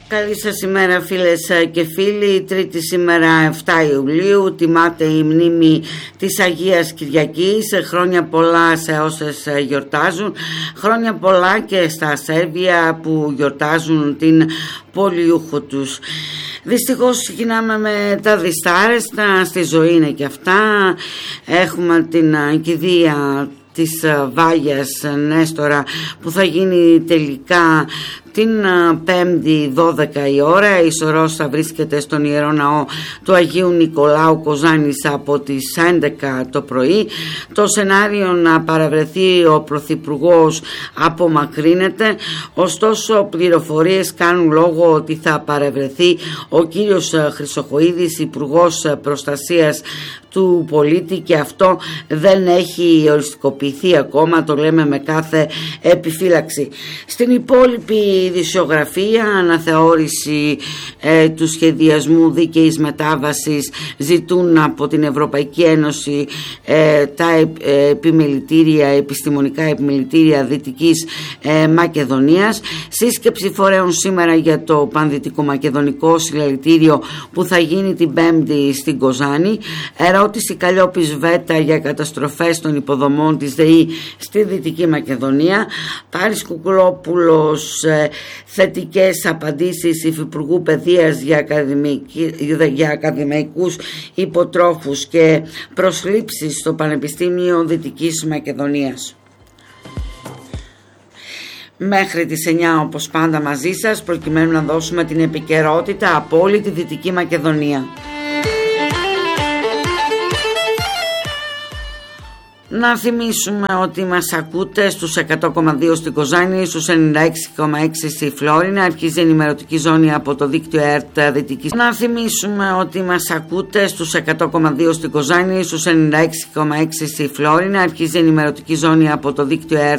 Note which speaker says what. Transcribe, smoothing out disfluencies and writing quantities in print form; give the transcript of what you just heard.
Speaker 1: Καλή σας ημέρα φίλες και φίλοι. Τρίτη σήμερα 7 Ιουλίου τιμάται η μνήμη της Αγίας Κυριακής. Χρόνια πολλά σε όσες γιορτάζουν. Χρόνια πολλά και στα Σέρβια που γιορτάζουν την πολιούχο τους. Δυστυχώς ξεκινάμε με τα δυστάρεστα. Στη ζωή είναι και αυτά. Έχουμε την κηδεία της Βάγιας Νέστορα που θα γίνει τελικά την 5η 12 η ώρα. Η σωρός θα βρίσκεται στον Ιερό Ναό του Αγίου Νικολάου Κοζάνης από τις 11 το πρωί. Το σενάριο να παραβρεθεί ο Πρωθυπουργός απομακρύνεται, ωστόσο πληροφορίες κάνουν λόγο ότι θα παραβρεθεί ο κύριος Χρυσοχοΐδης, Υπουργός Προστασίας του Πολίτη, και αυτό δεν έχει οριστικοποιηθεί ακόμα, το λέμε με κάθε επιφύλαξη. Στην υπόλοιπη ειδησιογραφία, αναθεώρηση του σχεδιασμού δίκαιης μετάβασης, ζητούν από την Ευρωπαϊκή Ένωση τα επιμελητήρια, επιστημονικά επιμελητήρια Δυτικής Μακεδονίας. Σύσκεψη φορέων σήμερα για το Πανδυτικό Μακεδονικό Συλλαλητήριο που θα γίνει την 5η στην Κοζάνη. Ερώτηση Καλλιόπης Βέτα για καταστροφές των υποδομών της ΔΕΗ στη Δυτική Μακεδονία. Πάρης Κουκουλόπουλος, θετικές απαντήσεις Υφυπουργού Παιδείας για ακαδημαϊκούς υποτρόφους και προσλήψεις στο Πανεπιστήμιο Δυτικής Μακεδονίας. Μέχρι τις 9 όπως πάντα μαζί σας, προκειμένου να δώσουμε την επικαιρότητα από όλη τη Δυτική Μακεδονία. Να θυμίσουμε ότι μας ακούτε στους 100,2 στην Κοζάνη, στους 96,6 στη Φλόρινα. Αρχίζει η ενημερωτική ζώνη από το δίκτυο ΕΡΤ Δυτικής. Να θυμίσουμε ότι μας ακούτε στους 100,2 στην Κοζάνη, στους 96,6 στη Φλόρινα. Αρχίζει η ενημερωτική ζώνη από το δίκτυο ΕΡΤ